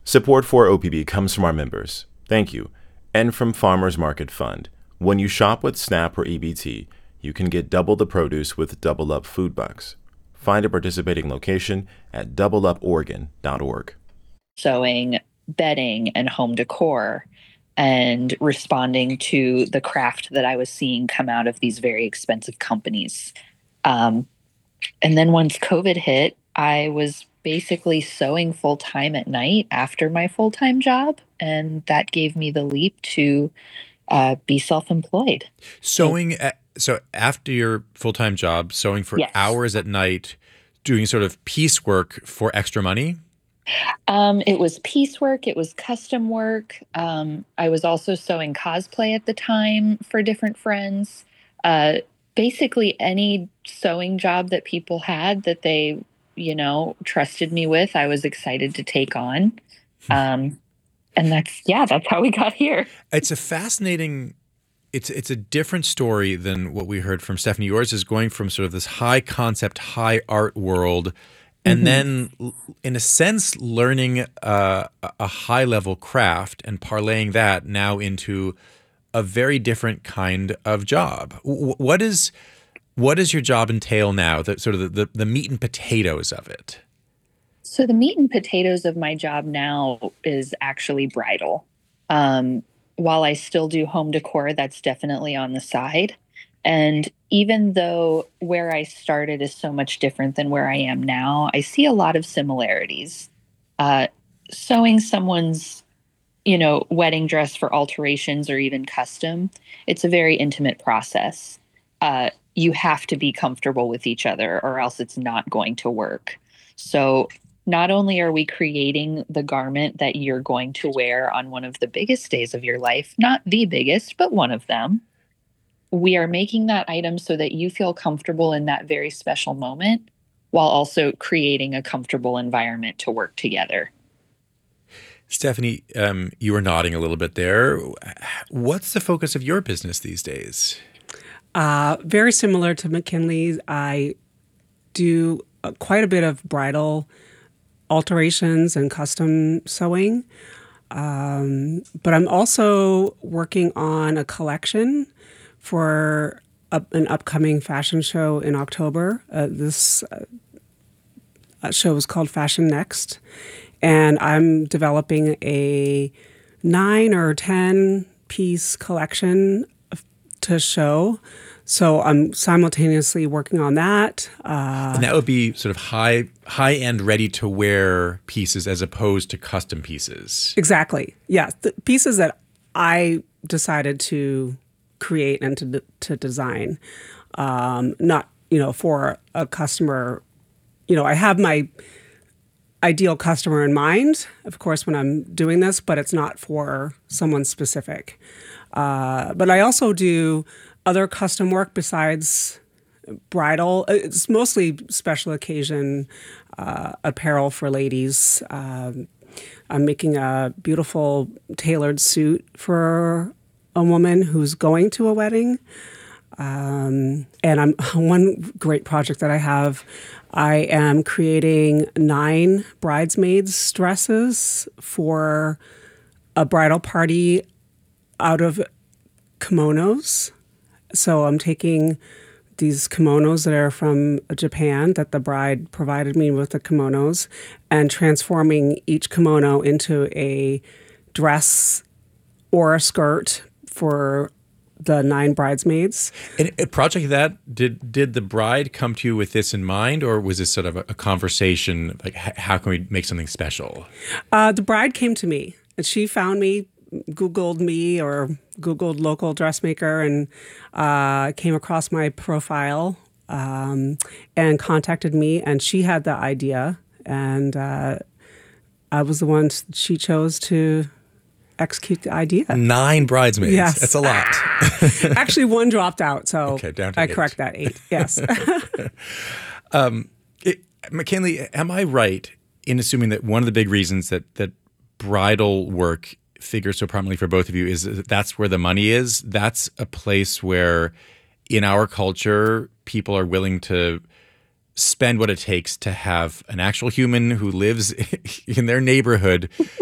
Support for OPB comes from our members. Thank you. And from Farmers Market Fund. When you shop with SNAP or EBT, you can get double the produce with Double Up Food Bucks. Find a participating location at doubleuporegon.org. Sewing, bedding, and home decor, and responding to the craft that I was seeing come out of these very expensive companies. And then once COVID hit, I was basically sewing full-time at night after my full-time job, and that gave me the leap to be self-employed. Sewing, so after your full-time job, sewing for hours at night, doing sort of piecework for extra money? It was piecework. It was custom work. I was also sewing cosplay at the time for different friends. Basically, any sewing job that people had that they, trusted me with, I was excited to take on. And that's how we got here. It's a fascinating, it's a different story than what we heard from Stephanie. Yours is going from sort of this high concept, high art world, and then, in a sense, learning a high-level craft and parlaying that now into a very different kind of job. What does your job entail now, the meat and potatoes of it? So the meat and potatoes of my job now is actually bridal. While I still do home decor, that's definitely on the side. And even though where I started is so much different than where I am now, I see a lot of similarities. Sewing someone's, wedding dress for alterations or even custom, it's a very intimate process. You have to be comfortable with each other or else it's not going to work. So not only are we creating the garment that you're going to wear on one of the biggest days of your life, not the biggest, but one of them, we are making that item so that you feel comfortable in that very special moment while also creating a comfortable environment to work together. Stephanie, you were nodding a little bit there. What's the focus of your business these days? Very similar to McKinley's. I do quite a bit of bridal alterations and custom sewing. But I'm also working on a collection for an upcoming fashion show in October. This show is called Fashion Next. And I'm developing a 9 or 10 piece collection to show. So I'm simultaneously working on that. And that would be sort of high-end, ready-to-wear pieces as opposed to custom pieces. Exactly. Yeah, the pieces that I decided to create and to design, not for a customer. I have my ideal customer in mind, of course, when I'm doing this, but it's not for someone specific. But I also do other custom work besides bridal. It's mostly special occasion apparel for ladies. I'm making a beautiful tailored suit for a woman who's going to a wedding. And one great project that I am creating 9 bridesmaids dresses for a bridal party out of kimonos. So I'm taking these kimonos that are from Japan, that the bride provided me with the kimonos, and transforming each kimono into a dress or a skirt for the 9 bridesmaids. And a project like that, did the bride come to you with this in mind, or was this sort of a conversation, like how can we make something special? The bride came to me, and she found me, Googled me or Googled local dressmaker, and came across my profile and contacted me, and she had the idea, and I was the one she chose to execute the idea. 9 bridesmaids. Yes. That's a lot. Actually, one dropped out, so okay, down to I 8. correct that, 8. Yes. McKinley, am I right in assuming that one of the big reasons that bridal work figures so prominently for both of you is that that's where the money is? That's a place where, in our culture, people are willing to spend what it takes to have an actual human who lives in their neighborhood